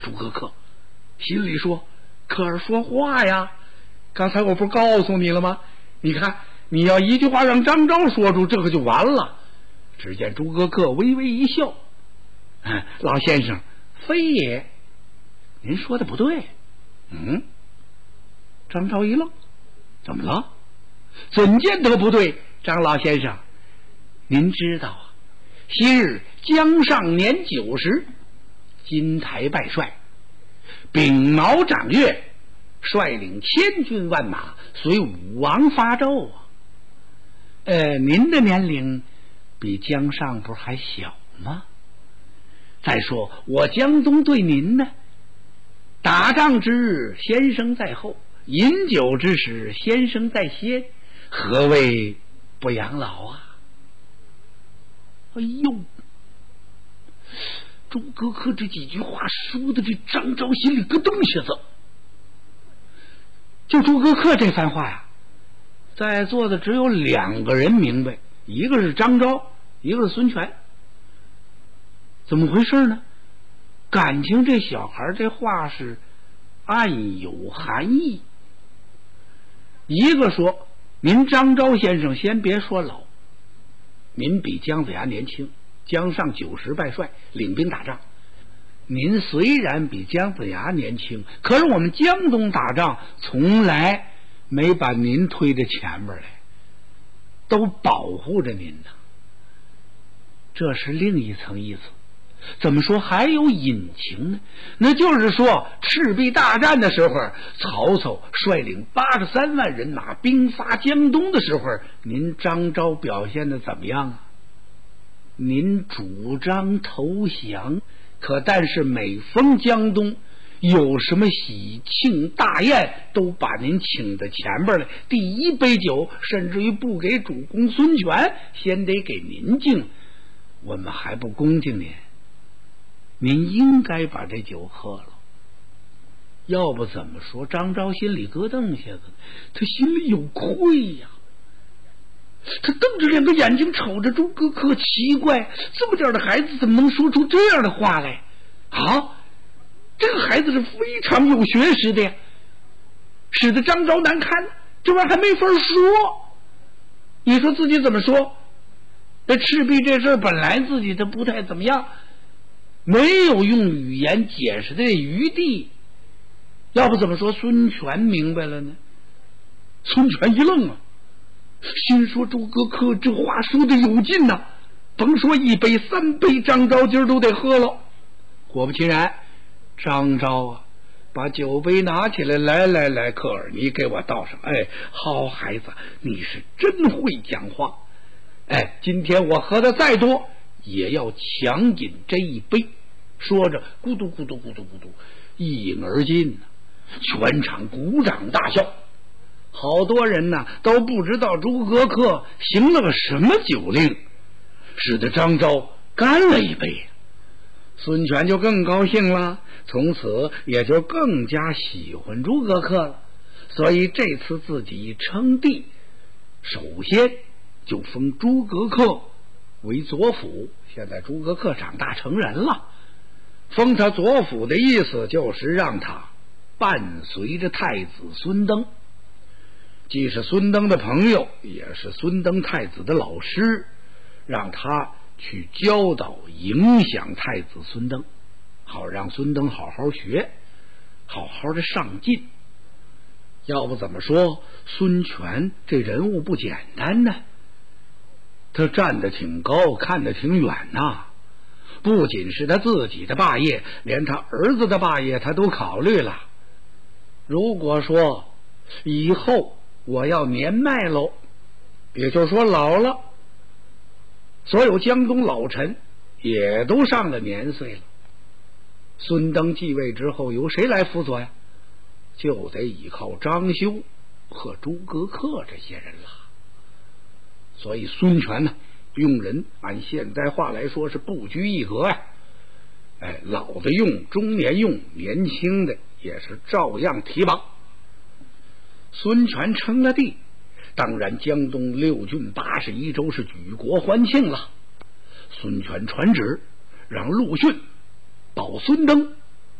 诸葛恪心里说：“可儿说话呀！刚才我不是告诉你了吗？你看，你要一句话让张昭说出，这个就完了。”只见诸葛恪微微一笑：“老先生，非也。您说的不对。”张昭一愣：“怎么了？怎见得不对？张老先生，您知道啊，昔日姜尚年90，金台拜帅，秉毛掌阅，率领千军万马随武王发纣啊。您的年龄比姜尚不是还小吗？再说我姜宗对您呢，打仗之日先生在后，饮酒之时先生在先，何谓不养老啊？”哎呦，诸葛恪这几句话说的这张昭心里咯噔一下子。就诸葛恪这番话呀，在座的只有2个人明白，一个是张昭，一个是孙权。怎么回事呢？感情这小孩这话是暗有含义。一个说：“您张昭先生先别说老，您比姜子牙年轻，姜尚90拜帅，领兵打仗。您虽然比姜子牙年轻，可是我们姜东打仗从来没把您推到前面来，都保护着您呢。”这是另一层意思。怎么说还有隐情呢？那就是说，赤壁大战的时候，曹操率领83万人马兵发江东的时候，您张昭表现的怎么样啊？您主张投降，可但是每逢江东有什么喜庆大宴，都把您请到前边来，第一杯酒甚至于不给主公孙权，先得给您敬，我们还不恭敬您。您应该把这酒喝了。要不怎么说张昭心里咯噔一下子，他心里有愧呀。他瞪着2个眼睛瞅着诸葛恪，奇怪，这么点的孩子怎么能说出这样的话来啊？这个孩子是非常有学识的呀，使得张昭难堪，这玩意儿还没法说。你说自己怎么说？这赤壁这事本来自己他不太怎么样，没有用语言解释的余地。要不怎么说孙权明白了呢？孙权一愣啊，心说诸葛恪这话说的有劲呐，甭说1杯3杯，张昭今儿都得喝了。果不其然，张昭啊把酒杯拿起来，来，恪儿你给我倒上。好孩子，你是真会讲话。今天我喝的再多，也要强饮这1杯。说着咕嘟咕嘟咕嘟咕嘟一饮而尽，全场鼓掌大笑。好多人呢都不知道诸葛恪行了个什么酒令，使得张昭干了1杯。孙权就更高兴了，从此也就更加喜欢诸葛恪了。所以这次自己称帝，首先就封诸葛恪为左辅。现在诸葛恪长大成人了，封他左辅的意思就是让他伴随着太子孙登，既是孙登的朋友，也是孙登太子的老师，让他去教导影响太子孙登，好让孙登好好学，好好的上进。要不怎么说孙权这人物不简单呢？他站得挺高，看得挺远呐。不仅是他自己的霸业，连他儿子的霸业他都考虑了。如果说以后我要年迈喽，也就是说老了，所有江东老臣也都上了年岁了，孙登继位之后由谁来辅佐呀？就得依靠张修和诸葛恪这些人了。所以孙权呢，用人按现代话来说是不拘一格呀。老的用，中年用，年轻的也是照样提拔。孙权称了帝，当然江东6郡81州是举国欢庆了。孙权传旨让陆逊保孙登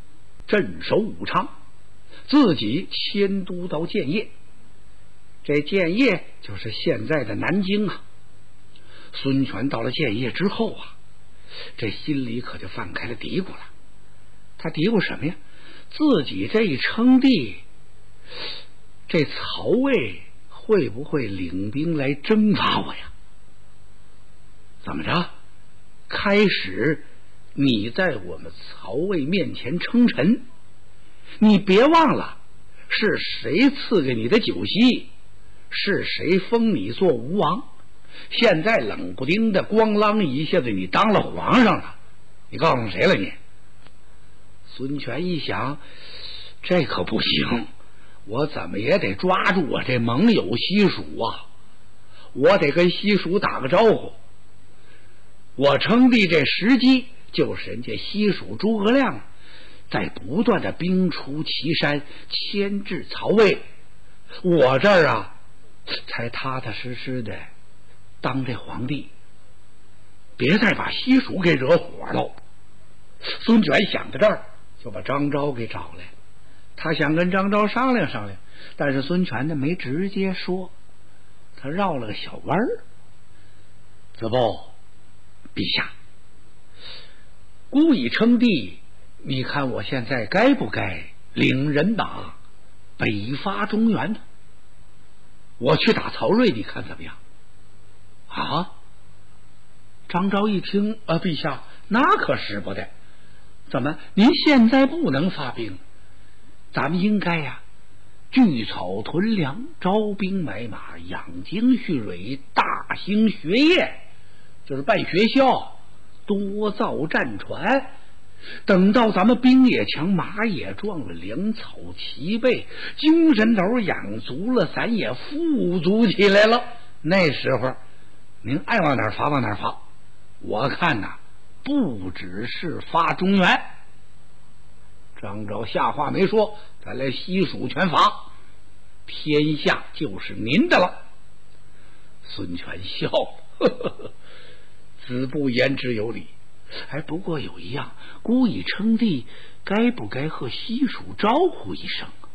镇守武昌，自己迁都到建业。这建业就是现在的南京啊。孙权到了建业之后啊，这心里可就放开了嘀咕了。他嘀咕什么呀？自己这一称帝，这曹魏会不会领兵来征伐我呀？怎么着？开始你在我们曹魏面前称臣，你别忘了是谁赐给你的酒席，是谁封你做吴王。现在冷不丁的咣啷一下子你当了皇上了，你告诉谁了你？孙权一想，这可不行，我怎么也得抓住我这盟友西蜀啊，我得跟西蜀打个招呼。我称帝这时机就是人家西蜀诸葛亮在不断的兵出祁山，牵制曹魏，我这儿啊才踏踏实实的当这皇帝，别再把西蜀给惹火了。孙权想到这儿，就把张昭给找来，他想跟张昭商量商量，但是孙权呢没直接说，他绕了个小弯儿。子布，陛下，孤已称帝，你看我现在该不该领人马北伐中原呢？我去打曹睿，你看怎么样？啊！张昭一听，陛下，那可使不得。怎么？您现在不能发兵？咱们应该呀，聚草屯粮，招兵买马，养精蓄锐，大兴学业，就是办学校，多造战船。等到咱们兵也强，马也壮了，粮草齐备，精神头养足了，咱也富足起来了。那时候您爱往哪儿发往哪儿发，我看呐，不只是发中原。张昭下话没说，咱来西蜀全伐，天下就是您的了。孙权笑了，呵呵呵，子布言之有理。不过有一样，孤已称帝，该不该和西蜀招呼一声啊？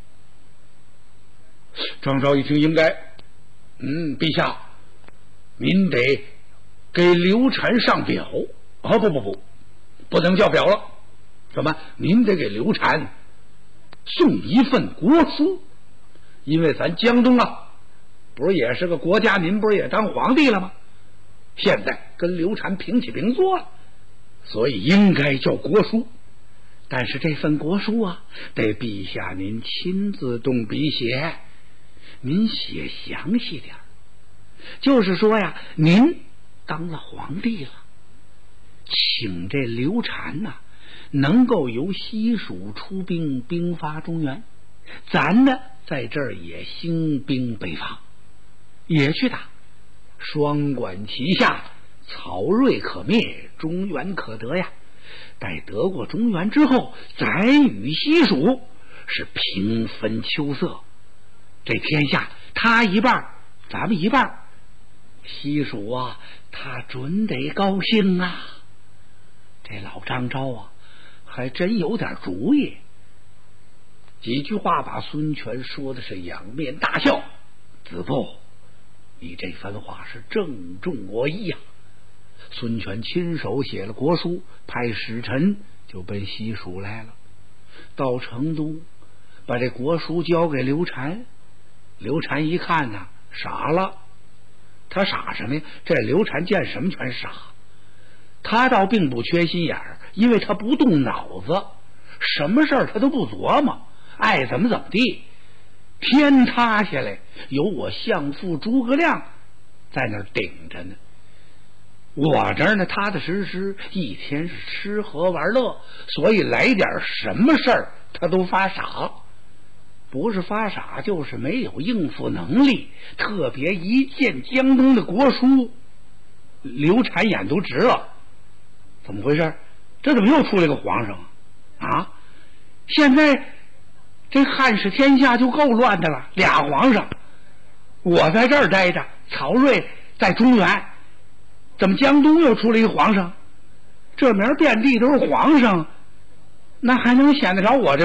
张昭一听，应该。陛下，您得给刘禅上表。不能叫表了。怎么？您得给刘禅送一份国书，因为咱江东啊，不是也是个国家，您不是也当皇帝了吗？现在跟刘禅平起平坐了，所以应该叫国书。但是这份国书啊，得陛下您亲自动笔写，您写详细点，就是说呀，您当了皇帝了，请这刘禅呐，能够由西蜀出兵，兵发中原，咱呢在这儿也兴兵北伐，也去打，双管齐下，曹睿可灭，中原可得呀。待得过中原之后，咱与西蜀是平分秋色，这天下他一半，咱们一半，西蜀啊，他准得高兴啊。这老张昭啊，还真有点主意。几句话把孙权说的是仰面大笑。子布，你这番话是正中我意呀。孙权亲手写了国书，派使臣就奔西蜀来了。到成都，把这国书交给刘禅。刘禅一看呢，傻了。他傻什么呀？这刘禅见什么全傻。他倒并不缺心眼儿，因为他不动脑子，什么事儿他都不琢磨，爱怎么怎么地。天塌下来，有我相父诸葛亮在那儿顶着呢。我这儿呢，踏踏实实，一天是吃喝玩乐，所以来点什么事儿他都发傻，不是发傻就是没有应付能力。特别一见江东的国书，刘禅眼都直了。怎么回事？这怎么又出来个皇上啊？现在这汉室天下就够乱的了，俩皇上，我在这儿待着，曹睿在中原，怎么江东又出来一个皇上？这名遍地都是皇上，那还能显得着我这